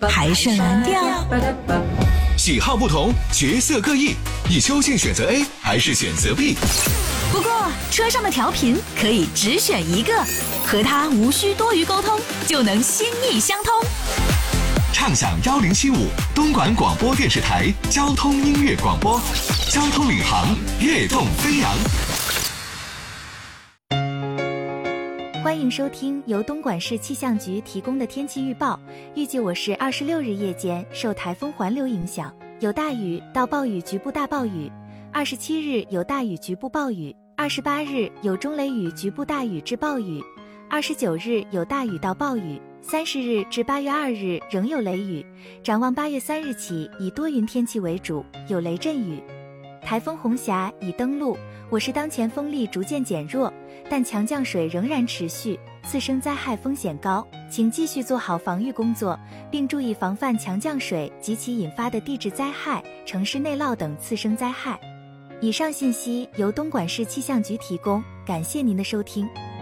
还是蓝调？ 喜好不同，角色各异，你究竟选择 A 还是选择 B？ 不过车上的调频可以只选一个，和它无需多余沟通，就能心意相通。 畅享1075东莞广播电视台交通音乐广播，交通领航，跃动飞扬。 欢迎收听由东莞市气象局提供的天气预报。预计我市26日夜间受台风环流影响，有大雨到暴雨局部大暴雨；27日有大雨局部暴雨；28日有中雷雨局部大雨至暴雨；29日有大雨到暴雨；30日至8月2日仍有雷雨。展望8月3日起以多云天气为主，有雷阵雨。台风红霞已登陆，我市当前风力逐渐减弱，但强降水仍然持续，次生灾害风险高，请继续做好防御工作，并注意防范强降水及其引发的地质灾害、城市内涝等次生灾害。以上信息由东莞市气象局提供，感谢您的收听。